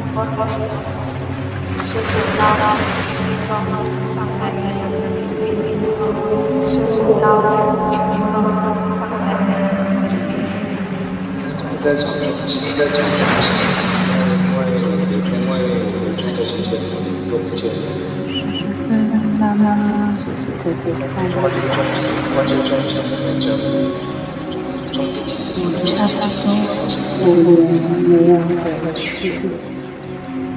Fokus susu laut pakai susu laut pakai 在场中，其实在场中，从外出的之前都不见了。 是慢慢仔细的看着， 完全专注在这里。 我差不多5年没有回去。